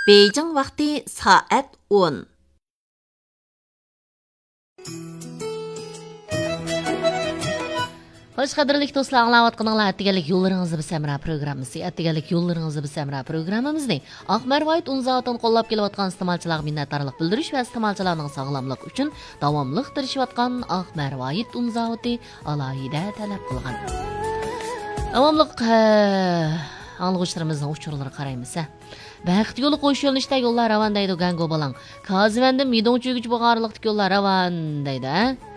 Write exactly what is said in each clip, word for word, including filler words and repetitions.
Beijing vaqti soat o'n. Hoş qadrlik do'stlar, anglayotganinglar attigalik yo'llaringizni bisamra programmasi, attigalik yo'llaringizni bisamra programmamizni Aqmarvoyt unzatdan qo'llab kelayotgan iste'molchilarga minnatdorlik bildirish va iste'molchilarning sog'lomligi uchun davomli tirishayotgan Aqmarvoyt unzati alohida talab qilgan. Davomli anglag'uchilarimizning uchurlariga qaraymiz. Baxt yo'li qo'yish yo'linishda yo'llar ravan deydi gango balang. Kazivandim midong cho'gich bo'g'arliqdagi yo'llar ravan deydi.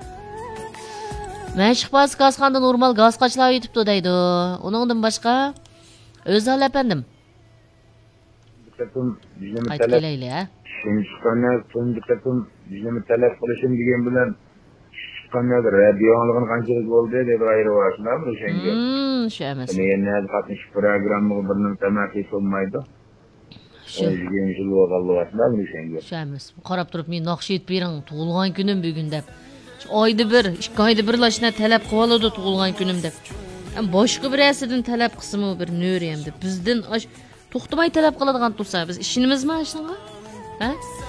Məşq bas gazxanda normal gaz qaçlar yetibdi deydi. Onundan başqa Özal efendim. Diqqatim bizning Qaytib talab. kelayli, ha? Shunchaqanlar so'ng diqqatim bizning talab qilishim degan bilan chiqqanlar radioligini qanchalik bo'ldi deb ayryapsizlarmi o'shanga? Hmm, shu emas. Men yana qatnashish programmasiga bir nima tamaki solmaydi. Shu. Degan yil bo'lganlar o'shanga. Shu emas. Qarab turib men naqsh etib bering, tug'ilgan kunim bugun deb. Oyda bir, ikki oyda bir lashna talab qilib oladi tug'ilgan kunim deb. Ham boshqa birasidan talab qismi bir nuri ham deb. Bizdan to'xtamay talab qiladigan tursa, biz ishimizmi shunga? Ha?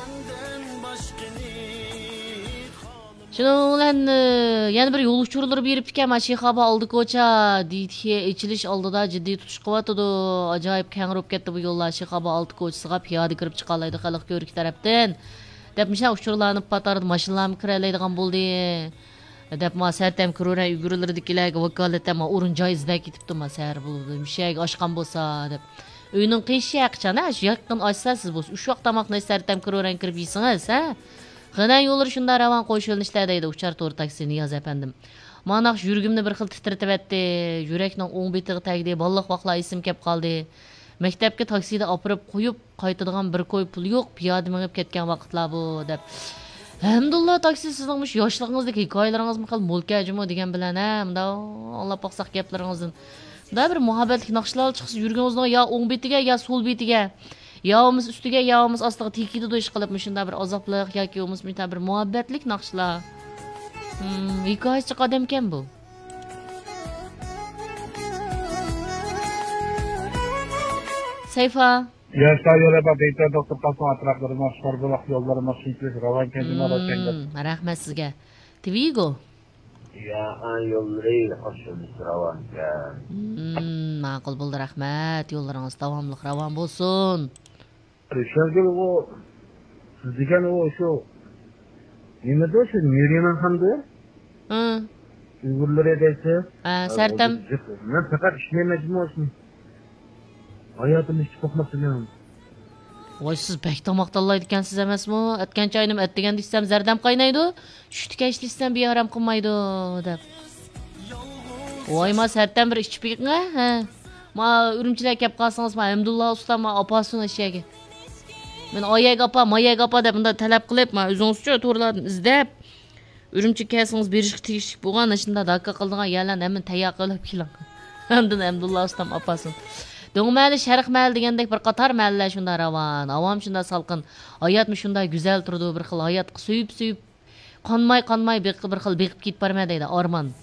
Şunu ulan yana bir yo'l uchurlari berib ekan, Mashixaba oldi ko'cha deydi, ichilish oldida jiddiy tutish qilyapti. Ajoyib keng bo'lib ketdi bu yo'llar. Mashixaba oldi ko'chasiga piyoda kirib chiqa oladi xalq ko'rik tarafdan. Deb misha uchurlanib patardi, mashinalarni kiralaydigan bo'ldi. Deb ma sartam kirora yugurlardikilarga vakolatda ma o'rin joy izlab ketibdi, ma sar bo'ldi. Mishaga oshqan bo'lsa deb. Uyning qishi yaqchana, shu yaqin ochsa siz bo'lsa, uch vaqt tomoqni sartam kiroran kirib yeysiz, ha? G'anan yo'llar shunda ravan qo'shilishlar deydi uchar to'r taksi Niyoz efendim. Manaq yurgimni bir xil titratib etdi. Yurakning o'ng betiga tagdi, balliq vaqtlar esim kelib qoldi. Maktabga taksida opirib qo'yib, qaytadigan bir qo'y pul yo'q, piyoda minib ketgan vaqtlar bu deb. Alhamdulillah taksi sizningmish yoshligingizdagi hikoyalaringizmi qil mo'lkajimi degan bilan ha, bunda Alloh boqsaq gaplaringizdan. Bunda bir muhabbatlik naqshlar chiqsa yurganingizning yo o'ng betiga yo so'l betiga, yo'imiz ustiga yo'imiz ostiga tekidi do'sh qilib shunda bir azobliq yoki o'miz mita bir muhabbatlik naqshlar. Hmm, hikoyachi qadam ekan bu. Sayfa. Yaşlar yo'la baqayta doktor Qasim atroflarida shorbuloq yo'llarimiz shunchalik ravan kelgan. Rahmat sizga. Tvigo. Ya, yo'llari oshirish ravan. Hmm, ma'qul bo'ldi, rahmat. Yo'llaringiz davomli ravan bo'lsin. Shunga bu siz degan o shu nima deysiz? Meriman hamda? Ha. Uyg'urlar edasi. Ha, sartam. Men faqat ishlayman. Hayatımı hiç bakmasın. Voy siz pek tamoqtallaydi ekansiz emasmi? Atgan choynim atdigan desam zardam qaynaydi. Shutika ishlashsam beharam qilmaydi deb. Voy ma sartam bir ichib yiqinga, ha. Ma urumchilar kelib qolsangiz, ma Abdulla usta ma opasini ishiga. Men oyag opa, mayag opa deb bunda talab qilib, ma o'zingiz-chi to'g'rilarni izlab urumchi kelsangiz berishga tegishli bo'lgan, shunda dakka qildigan yalan hamma tayyor qilib keling. Hamdan Abdulla ustam opasini. Döngmeli şərq məhəl degəndək bir qatar məhəllər şunda ravan, avam şunda salqın, hayatmı şunda güzel turdu, bir xil hayat suyup suyup, qanmay qanmay bir xil beqib ketib barma deydi, arman.